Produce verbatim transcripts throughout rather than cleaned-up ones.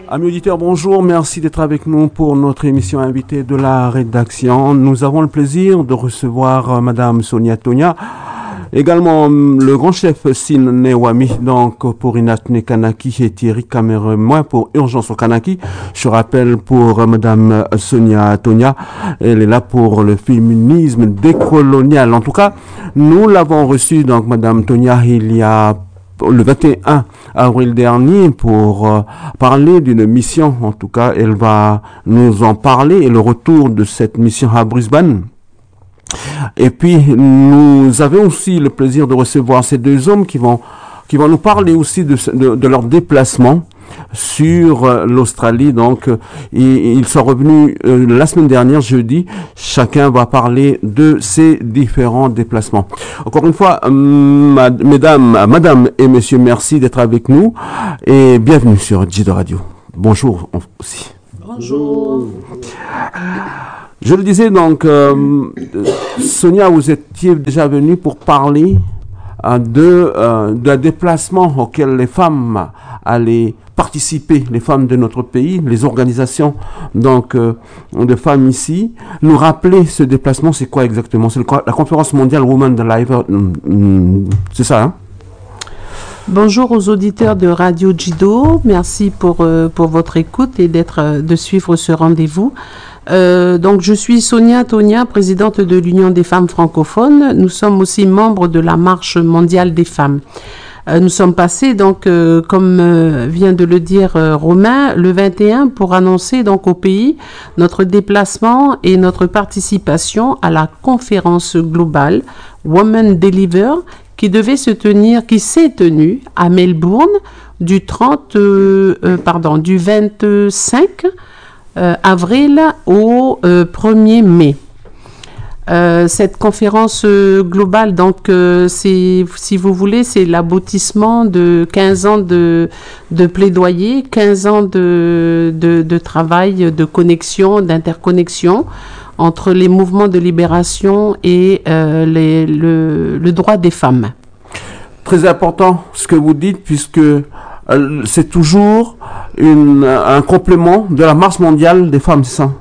Amis auditeurs, bonjour, merci d'être avec nous pour notre émission invitée de la rédaction. Nous avons le plaisir de recevoir euh, Madame Sonia Tonia, également le grand chef Sin Newami, donc pour Inatne Kanaki et Thierry Cameron pour Urgence au Kanaki. Je rappelle pour euh, Madame Sonia Tonia, elle est là pour le féminisme décolonial. En tout cas, nous l'avons reçue, donc Madame Tonia, il y a le vingt et un avril dernier pour euh, parler d'une mission. En tout cas, elle va nous en parler et le retour de cette mission à Brisbane. Et puis, nous avons aussi le plaisir de recevoir ces deux hommes qui vont, qui vont nous parler aussi de, de, de leur déplacement sur euh, l'Australie. Donc, euh, ils, ils sont revenus euh, la semaine dernière, jeudi. Chacun va parler de ses différents déplacements. Encore une fois, euh, ma, mesdames, madame et messieurs, merci d'être avec nous et bienvenue sur Jido Radio. Bonjour aussi. Bonjour. Je le disais donc, euh, Sonia, vous étiez déjà venue pour parler euh, de euh, d'un déplacement auquel les femmes allaient participer, les femmes de notre pays, les organisations donc euh, de femmes ici. Nous rappeler ce déplacement, c'est quoi exactement? C'est le, la conférence mondiale Women Alive, c'est ça, hein? Bonjour aux auditeurs de Radio Jido, merci pour euh, pour votre écoute et d'être euh, de suivre ce rendez-vous. Euh, donc je suis Sonia Tonia, présidente de l'Union des femmes francophones. Nous sommes aussi membres de la Marche mondiale des femmes. Euh, nous sommes passés donc, euh, comme euh, vient de le dire euh, Romain, le vingt et un pour annoncer donc au pays notre déplacement et notre participation à la conférence globale Women Deliver qui devait se tenir, qui s'est tenue à Melbourne du trente, euh, euh, pardon, du vingt-cinq euh, avril au euh, premier mai. Euh, cette conférence euh, globale, donc, euh, c'est, si vous voulez, c'est l'aboutissement de quinze ans de, de plaidoyer, quinze ans de, de, de travail, de connexion, d'interconnexion entre les mouvements de libération et euh, les, le, le droit des femmes. Très important ce que vous dites, puisque euh, c'est toujours une, un complément de la marche mondiale des femmes, c'est ça?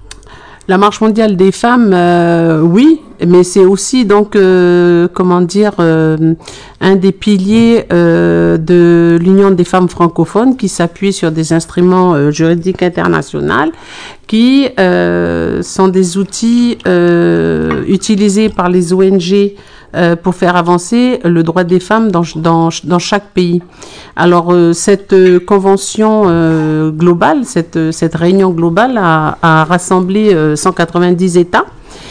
La marche mondiale des femmes, euh, oui, mais c'est aussi donc, euh, comment dire, euh, un des piliers euh, de l'Union des femmes francophones qui s'appuie sur des instruments euh, juridiques internationaux qui euh, sont des outils euh, utilisés par les O N G euh, pour faire avancer le droit des femmes dans, dans, dans chaque pays. Alors, euh, cette euh, convention euh, globale, cette, cette réunion globale a, a rassemblé euh, cent quatre-vingt-dix États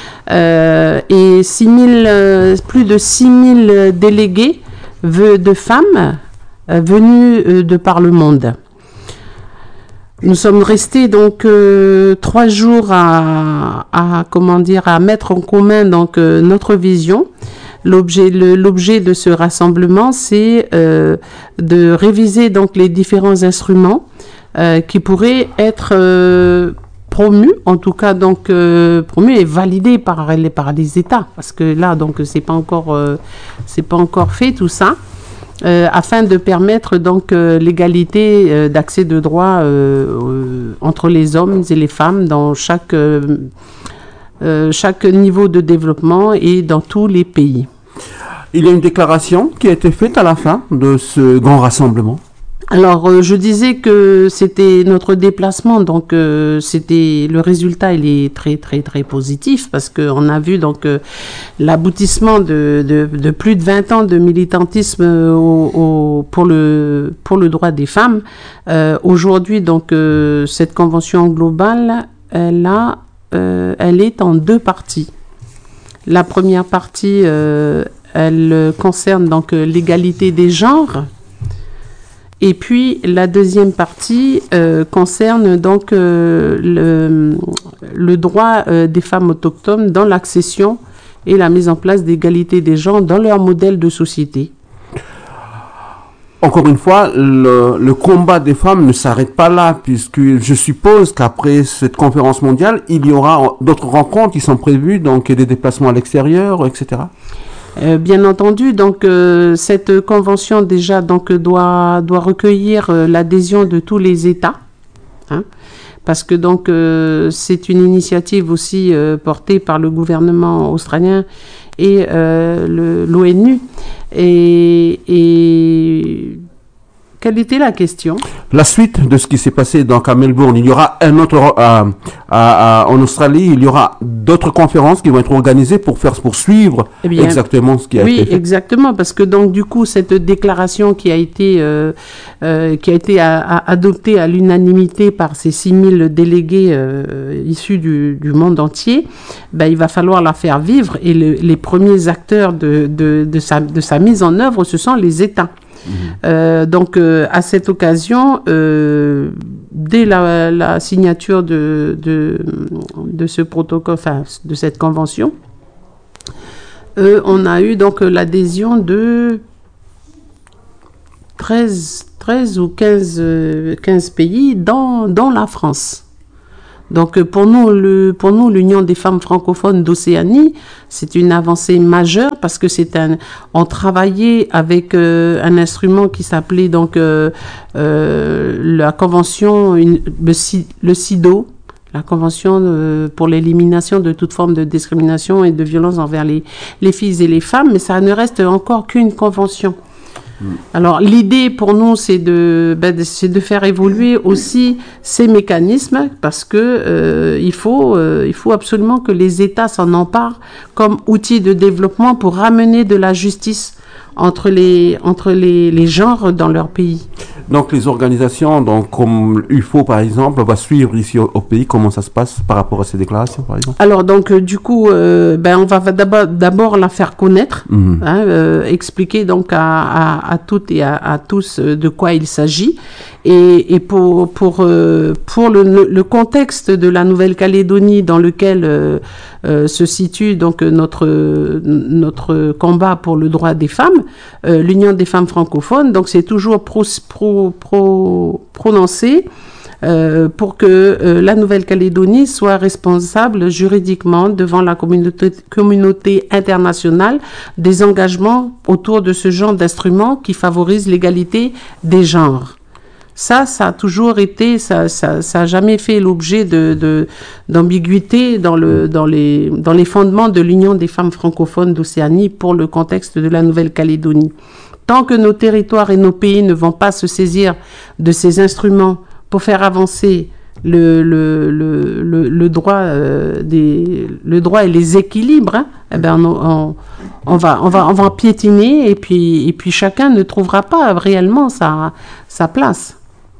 euh, et six mille, euh, plus de six mille délégués de femmes euh, venues euh, de par le monde. Nous sommes restés donc euh, trois jours à, à comment dire à mettre en commun donc euh, notre vision. L'objet le, l'objet de ce rassemblement, c'est euh, de réviser donc les différents instruments euh, qui pourraient être euh, promus, en tout cas donc euh, promus et validés par les par les États, parce que là donc c'est pas encore euh, c'est pas encore fait tout ça. Euh, afin de permettre donc euh, l'égalité euh, d'accès de droit euh, euh, entre les hommes et les femmes dans chaque, euh, euh, chaque niveau de développement et dans tous les pays. Il y a une déclaration qui a été faite à la fin de ce grand rassemblement. Alors, euh, je disais que c'était notre déplacement, donc euh, c'était le résultat, il est très très très positif parce que on a vu donc euh, l'aboutissement de, de de plus de vingt ans de militantisme au, au, pour le pour le droit des femmes. Euh, aujourd'hui, donc euh, cette convention globale, elle a euh, elle est en deux parties. La première partie, euh, elle concerne donc l'égalité des genres. Et puis la deuxième partie euh, concerne donc euh, le, le droit euh, des femmes autochtones dans l'accession et la mise en place d'égalité des genres dans leur modèle de société. Encore une fois, le, le combat des femmes ne s'arrête pas là, puisque je suppose qu'après cette conférence mondiale, il y aura d'autres rencontres qui sont prévues, donc des déplacements à l'extérieur, et cetera. Euh, bien entendu, donc euh, cette convention déjà donc doit doit recueillir euh, l'adhésion de tous les États Hein, parce que donc euh, c'est une initiative aussi euh, portée par le gouvernement australien et euh, l'ONU. Et, et quelle était la question? La suite de ce qui s'est passé donc à Melbourne, il y aura un autre euh, à, à, en Australie, il y aura d'autres conférences qui vont être organisées pour faire pour suivre eh bien, exactement ce qui a oui, été fait. Oui, exactement, parce que donc du coup cette déclaration qui a été euh, euh, qui a été à, à, adoptée à l'unanimité par ces six mille délégués euh, issus du, du monde entier, ben, il va falloir la faire vivre et le, les premiers acteurs de, de, de, sa, de sa mise en œuvre, ce sont les États. Mmh. Euh, donc euh, à cette occasion, euh, dès la, la signature de, de, de ce protocole, enfin de cette convention, euh, on a eu donc l'adhésion de treize, treize ou quinze, quinze pays, dont, dont la France. Donc pour nous, le, pour nous, l'Union des femmes francophones d'Océanie, c'est une avancée majeure parce que c'est un, on travaillait avec euh, un instrument qui s'appelait donc euh, euh, la convention, une, le, le CIDO, la convention de, pour l'élimination de toute forme de discrimination et de violence envers les, les filles et les femmes, mais ça ne reste encore qu'une convention. Alors l'idée pour nous c'est de, ben, de c'est de faire évoluer aussi ces mécanismes parce que euh, il faut euh, il faut absolument que les États s'en emparent comme outil de développement pour ramener de la justice entre les entre les, les genres dans leur pays. Donc les organisations, donc comme U F O par exemple, va suivre ici au, au pays comment ça se passe par rapport à ces déclarations par exemple. Alors donc euh, du coup, euh, ben on va d'abord d'abord la faire connaître, mmh. hein, euh, expliquer donc à, à, à toutes et à, à tous de quoi il s'agit. Et, et pour pour euh, pour le, le contexte de la Nouvelle-Calédonie dans lequel euh, euh, se situe donc notre notre combat pour le droit des femmes, euh, l'Union des femmes francophones, donc c'est toujours pro, pro, pro, prononcé euh, pour que euh, la Nouvelle-Calédonie soit responsable juridiquement devant la communauté communauté internationale des engagements autour de ce genre d'instruments qui favorisent l'égalité des genres. Ça, ça a toujours été, ça, ça, ça a jamais fait l'objet de, de, d'ambiguïté dans le, dans les, dans les fondements de l'Union des femmes francophones d'Océanie pour le contexte de la Nouvelle-Calédonie. Tant que nos territoires et nos pays ne vont pas se saisir de ces instruments pour faire avancer le, le, le, le, le droit, euh, des, le droit et les équilibres, hein, eh ben on, on, on va, on va, on va piétiner et puis, et puis chacun ne trouvera pas réellement sa, sa place.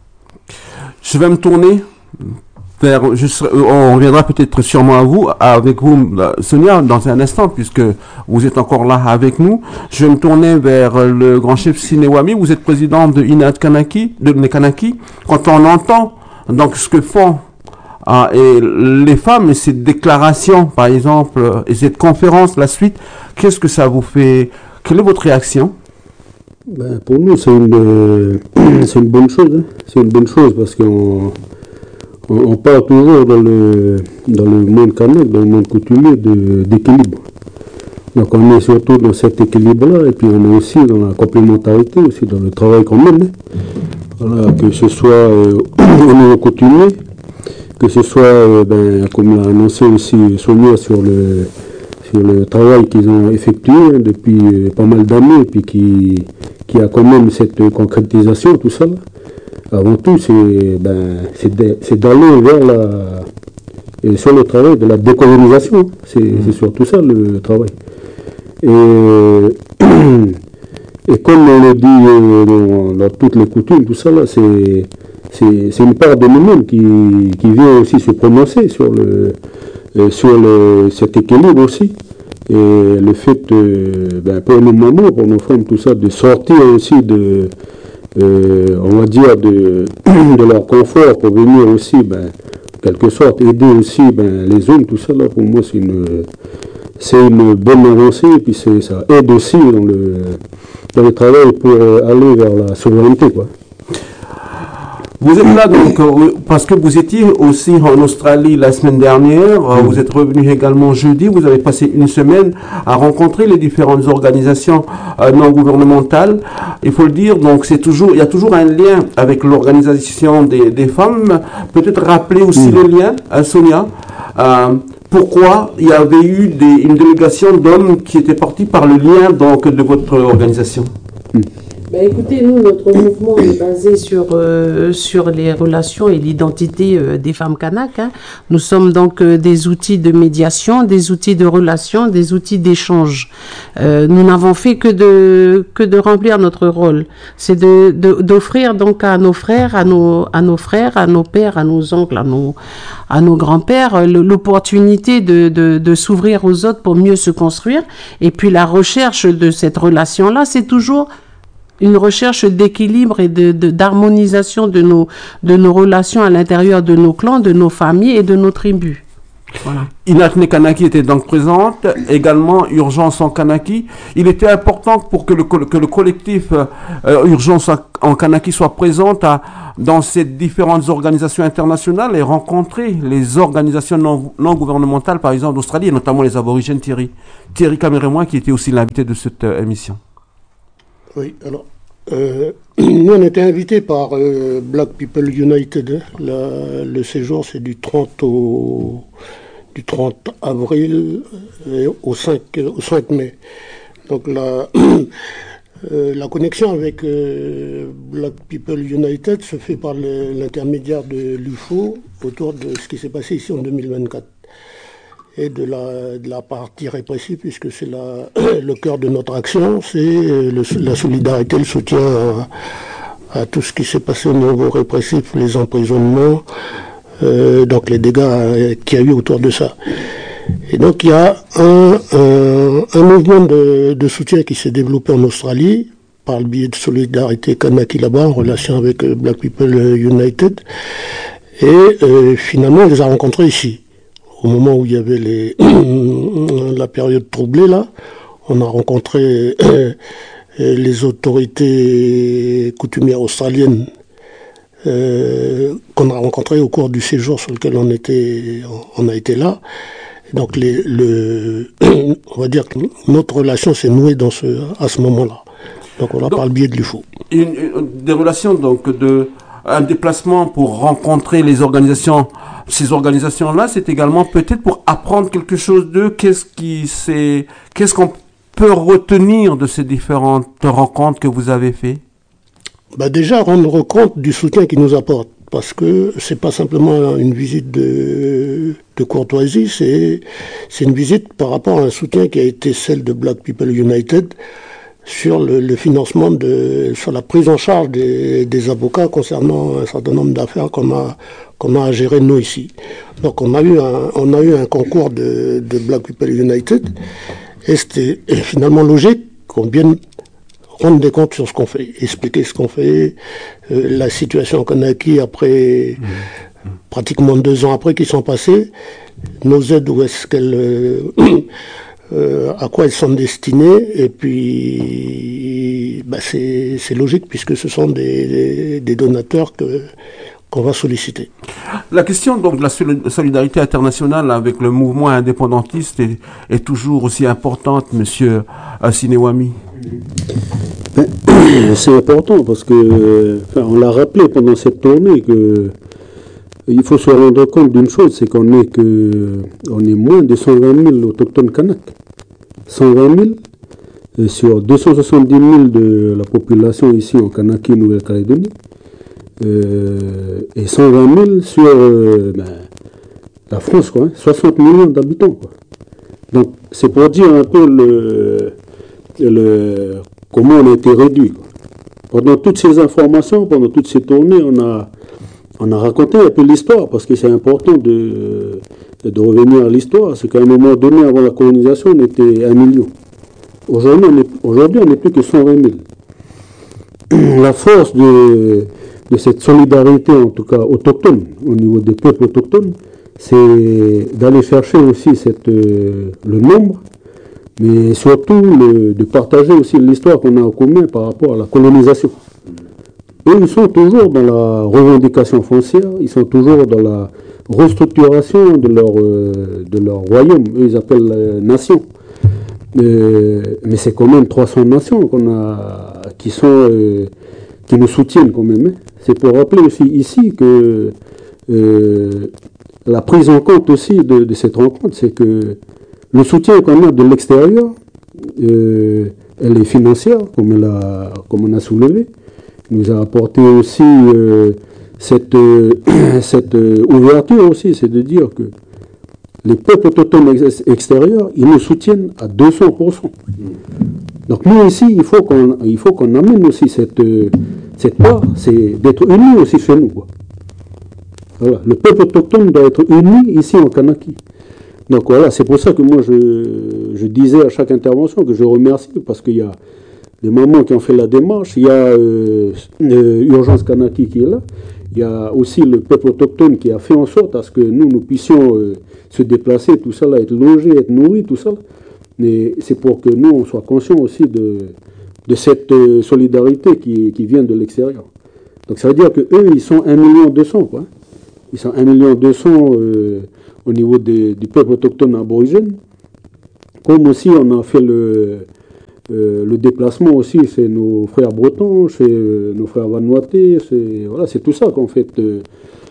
Je vais me tourner vers, je serai, on reviendra peut-être sûrement à vous, avec vous, Sonia, dans un instant, puisque vous êtes encore là avec nous. Je vais me tourner vers le grand chef Sinewami. Vous êtes président de Inat Kanaki, de Nekanaki. Quand on entend donc ce que font ah, et les femmes et cette déclaration, par exemple, et cette conférence, la suite, qu'est-ce que ça vous fait? Quelle est votre réaction? Ben, pour nous, c'est une, euh, c'est une bonne chose. Hein. C'est une bonne chose parce qu'on on, on parle toujours dans le, dans le monde kanak, dans le monde coutumier, de, d'équilibre. Donc on est surtout dans cet équilibre-là et puis on est aussi dans la complémentarité, aussi dans le travail qu'on mène. Hein. Voilà, que ce soit euh, au niveau coutumier, que ce soit, euh, ben, comme l'a annoncé aussi Sonia, sur le, sur le travail qu'ils ont effectué hein, depuis euh, pas mal d'années et puis qui qui a quand même cette concrétisation, tout ça. Là. Avant tout, c'est ben, c'est d'aller vers la... Et sur le travail de la décolonisation. C'est mmh. c'est surtout ça, le travail. Et, et comme on le dit euh, dans, dans toutes les coutumes, tout ça, là, c'est c'est une part de nous-mêmes qui, qui vient aussi se prononcer sur, le, sur le, cet équilibre aussi. Et le fait, euh, ben, pour nos mamans, pour nos femmes, tout ça, de sortir aussi de, euh, on va dire, de, de leur confort pour venir aussi, ben, en quelque sorte, aider aussi ben, les hommes, tout ça, là, pour moi, c'est une, c'est une bonne avancée, et puis ça aide aussi dans le, dans le travail pour aller vers la souveraineté, quoi. Vous êtes là donc euh, parce que vous étiez aussi en Australie la semaine dernière, euh, vous êtes revenu également jeudi, vous avez passé une semaine à rencontrer les différentes organisations euh, non gouvernementales. Il faut le dire, donc c'est toujours, il y a toujours un lien avec l'organisation des, des femmes. Peut-être rappeler aussi mmh. le lien, à Sonia. Euh, pourquoi il y avait eu des, une délégation d'hommes qui étaient partis par le lien donc de votre organisation? mmh. Ben écoutez, nous, notre mouvement est basé sur, euh, sur les relations et l'identité euh, des femmes Kanak. Hein. Nous sommes donc euh, des outils de médiation, des outils de relation, des outils d'échange. Euh, nous n'avons fait que de, que de remplir notre rôle. C'est de, de, d'offrir donc à nos frères, à nos, à nos frères, à nos pères, à nos oncles, à nos, à nos grands-pères, l'opportunité de, de, de s'ouvrir aux autres pour mieux se construire. Et puis la recherche de cette relation-là, c'est toujours une recherche d'équilibre et de, de, d'harmonisation de nos, de nos relations à l'intérieur de nos clans, de nos familles et de nos tribus. Voilà. Inatne Kanaki était donc présente, également Urgence en Kanaki. Il était important pour que le, que le collectif euh, Urgence en Kanaki soit présente à, dans ces différentes organisations internationales et rencontrer les organisations non, non gouvernementales, par exemple d'Australie, et notamment les aborigènes. Thierry, Thierry Camérémois, qui était aussi l'invité de cette euh, émission. Oui, alors, euh, nous on était invités par euh, Black People United. La, le séjour c'est du trente, au, du trente avril au cinq, au cinq mai. Donc la, euh, la connexion avec euh, Black People United se fait par le, l'intermédiaire de l'U F O autour de ce qui s'est passé ici en deux mille vingt-quatre. Et de la, de la partie répressive, puisque c'est la, le cœur de notre action, c'est le, la solidarité, le soutien à, à tout ce qui s'est passé au niveau répressif, les emprisonnements, euh, donc les dégâts qu'il y a eu autour de ça. Et donc il y a un, un, un mouvement de, de soutien qui s'est développé en Australie, par le biais de Solidarité Kanaki là-bas, en relation avec Black People United, et euh, finalement on les a rencontrés ici. Au moment où il y avait les, la période troublée, là, on a rencontré euh, les autorités coutumières australiennes euh, qu'on a rencontrées au cours du séjour sur lequel on, était, on a été là. Donc, les, le, on va dire que notre relation s'est nouée dans ce, à ce moment-là. Donc, on a par le biais de l'U F O. Une, une, des relations, donc, de... un déplacement pour rencontrer les organisations, ces organisations-là, c'est également peut-être pour apprendre quelque chose d'eux. Qu'est-ce qui c'est, qu'est-ce qu'on peut retenir de ces différentes rencontres que vous avez faites? Bah déjà, rendre compte du soutien qu'ils nous apportent, parce que c'est pas simplement une visite de, de courtoisie, c'est, c'est une visite par rapport à un soutien qui a été celle de Black People United, sur le, le financement de, sur la prise en charge des, des avocats concernant un certain nombre d'affaires qu'on a, qu'on a à gérer nous ici. Donc on a eu un, on a eu un concours de, de Black People United, et c'était finalement logique qu'on vienne rendre des comptes sur ce qu'on fait, expliquer ce qu'on fait, euh, la situation qu'on a acquis après, mmh. pratiquement deux ans après qu'ils sont passés, nos aides, où est-ce qu'elles, euh, Euh, à quoi elles sont destinées, et puis bah c'est, c'est logique puisque ce sont des, des donateurs que, qu'on va solliciter. La question donc de la solidarité internationale avec le mouvement indépendantiste est, est toujours aussi importante, monsieur Sinewami. Ben, c'est important parce que, enfin, on l'a rappelé pendant cette tournée que il faut se rendre compte d'une chose, c'est qu'on est que on est moins de cent vingt mille autochtones Kanak. cent vingt mille et sur deux cent soixante-dix mille de la population ici en Kanaki, Nouvelle-Calédonie, euh, et cent vingt mille sur euh, ben, la France, quoi, hein, soixante millions d'habitants, quoi. Donc c'est pour dire un peu le, le comment on a été réduit, quoi. Pendant toutes ces informations, pendant toutes ces tournées, on a On a raconté un peu l'histoire, parce que c'est important de, de revenir à l'histoire. C'est qu'à un moment donné, avant la colonisation, on était un million. Aujourd'hui, on est, aujourd'hui, on n'est plus que cent vingt mille. La force de, de cette solidarité, en tout cas autochtone, au niveau des peuples autochtones, c'est d'aller chercher aussi cette, euh, le nombre, mais surtout le, de partager aussi l'histoire qu'on a en commun par rapport à la colonisation. eux, ils sont toujours dans la revendication foncière, ils sont toujours dans la restructuration de leur, euh, de leur royaume, eux ils appellent euh, nation. Euh, mais c'est quand même trois cents nations qu'on a, qui, sont, euh, qui nous soutiennent quand même. Hein. C'est pour rappeler aussi ici que euh, la prise en compte aussi de, de cette rencontre, c'est que le soutien qu'on a de l'extérieur, euh, elle est financière, comme, elle a, comme on a soulevé, nous a apporté aussi euh, cette, euh, cette euh, ouverture aussi, c'est de dire que les peuples autochtones ex extérieurs, ils nous soutiennent à deux cents pour cent. Donc nous ici, il faut qu'on il faut qu'on amène aussi cette, euh, cette part, c'est d'être unis aussi chez nous. Quoi. Voilà. Le peuple autochtone doit être uni ici en Kanaki. Donc voilà, c'est pour ça que moi je, je disais à chaque intervention que je remercie, parce qu'il y a des mamans qui ont fait la démarche, il y a euh, euh, Urgence Kanaki qui est là, il y a aussi le peuple autochtone qui a fait en sorte à ce que nous, nous puissions euh, se déplacer, tout ça là, être logés, être nourris, tout ça là. Mais c'est pour que nous, on soit conscients aussi de, de cette euh, solidarité qui, qui vient de l'extérieur. Donc ça veut dire qu'eux, ils sont un million deux cents, quoi. Ils sont un million deux cents euh, au niveau des, du peuple autochtone aborigène. Comme aussi on a fait le, euh, le déplacement aussi, c'est nos frères bretons, c'est euh, nos frères vanuatais, c'est voilà, c'est tout ça qu'en fait, euh,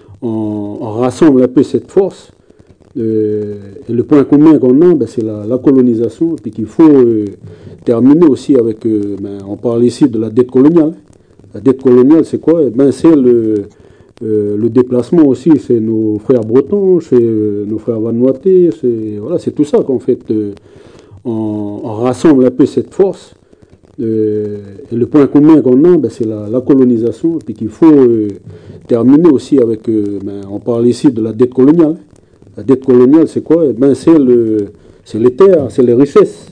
on, on rassemble un peu cette force. Euh, et le point commun qu'on a, ben, c'est la, la colonisation, et qu'il faut euh, terminer aussi avec, euh, ben, on parle ici de la dette coloniale. La dette coloniale, c'est quoi? Eh ben, c'est le, euh, le déplacement aussi, c'est nos frères bretons, c'est euh, nos frères vanuatais, c'est voilà, c'est tout ça qu'en fait, euh, on, on rassemble un peu cette force. Euh, et le point commun qu'on a, ben, c'est la, la colonisation, et qu'il faut euh, terminer aussi avec, euh, ben, on parle ici de la dette coloniale. La dette coloniale, c'est quoi? Eh ben, c'est le, c'est les terres, c'est les richesses.